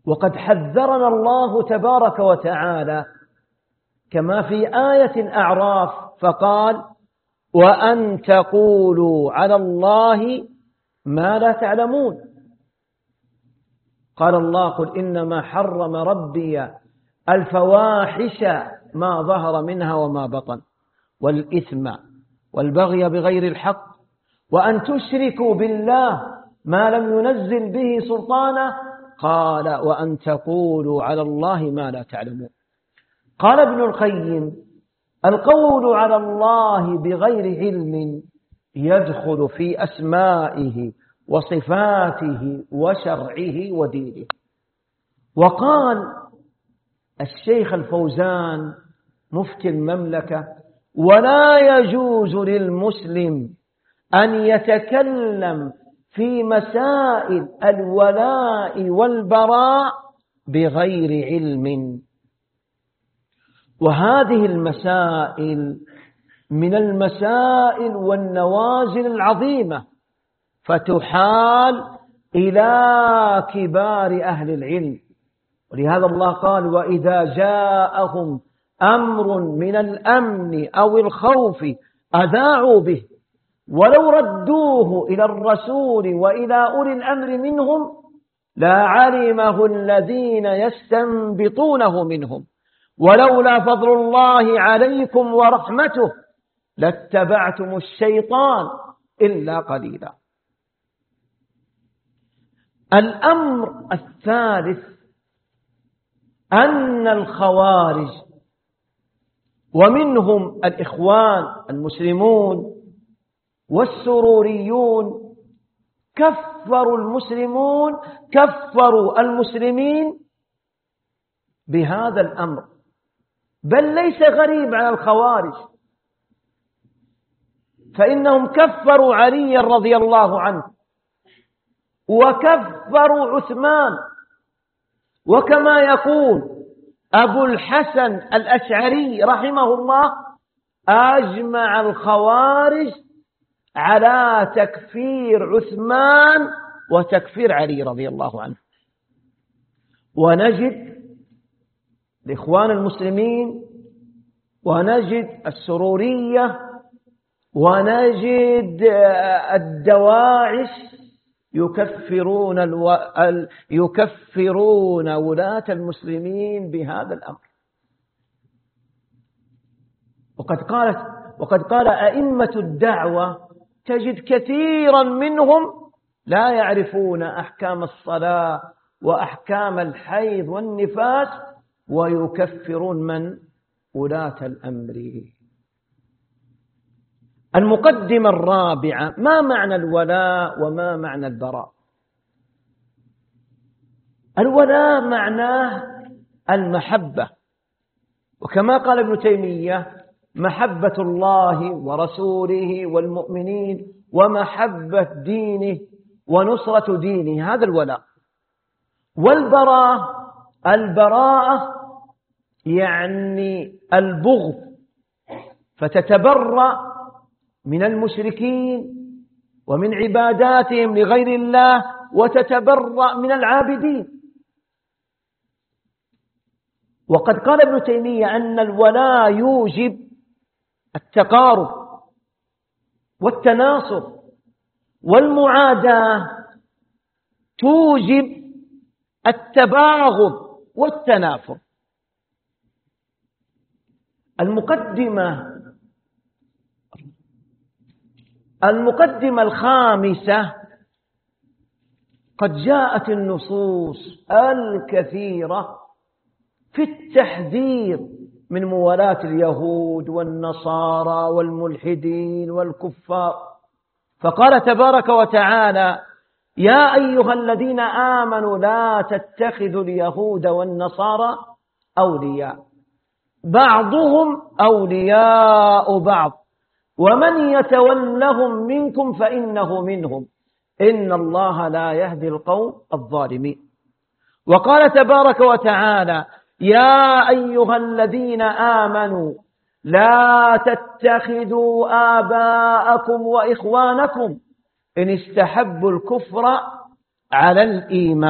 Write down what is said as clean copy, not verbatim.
وقد حذرنا الله تبارك وتعالى كما في آية أعراف فقال: وأن تقولوا على الله ما لا تعلمون. قال الله: قل إنما حرم ربي الفواحش ما ظهر منها وما بطن والإثم والبغي بغير الحق وأن تشركوا بالله ما لم ينزل به سلطانه. قال: وأن تقولوا على الله ما لا تعلمون. قال ابن القيم: القول على الله بغير علم يدخل في أسمائه وصفاته وشرعه ودينه. وقال الشيخ الفوزان مفتي المملكة: ولا يجوز للمسلم أن يتكلم في مسائل الولاء والبراء بغير علم. وهذه المسائل من المسائل والنوازل العظيمة، فتحال إلى كبار أهل العلم. ولهذا الله قال: وإذا جاءهم أمر من الأمن أو الخوف أذاعوا به ولو ردوه إلى الرسول وإلى أولي الأمر منهم لعلمه الذين يستنبطونه منهم ولولا فضل الله عليكم ورحمته لاتبعتم الشيطان إلا قليلا. الأمر الثالث أن الخوارج ومنهم الإخوان المسلمون والسروريون كفروا المسلمين بهذا الأمر، بل ليس غريب على الخوارج، فإنهم كفروا علي رضي الله عنه وكفروا عثمان. وكما يقول أبو الحسن الأشعري رحمه الله: أجمع الخوارج على تكفير عثمان وتكفير علي رضي الله عنه. ونجد الإخوان المسلمين ونجد السرورية ونجد الدواعش يكفرون ولاة المسلمين بهذا الأمر. وقد قال أئمة الدعوة تجد كثيرا منهم لا يعرفون أحكام الصلاة وأحكام الحيض والنفاس ويكفرون من؟ ولاة الأمر. المقدمة الرابعة: ما معنى الولاء وما معنى البراء؟ الولاء معناه المحبة، وكما قال ابن تيمية: محبة الله ورسوله والمؤمنين ومحبة دينه ونصرة دينه، هذا الولاء. البراءة يعني البغض، فتتبرأ من المشركين ومن عباداتهم لغير الله وتتبرأ من العابدين. وقد قال ابن تيمية أن الولاء يوجب التقارب والتناصر، والمعاداة توجب التباغض والتنافر. المقدمة الخامسة: قد جاءت النصوص الكثيرة في التحذير من موالاة اليهود والنصارى والملحدين والكفار. فقال تبارك وتعالى: يا أيها الذين آمنوا لا تتخذوا اليهود والنصارى أولياء بعضهم أولياء بعض ومن يتولهم منكم فإنه منهم إن الله لا يهدي القوم الظالمين. وقال تبارك وتعالى: يا أيها الذين آمنوا لا تتخذوا آباءكم وإخوانكم إن استحبوا الكفر على الإيمان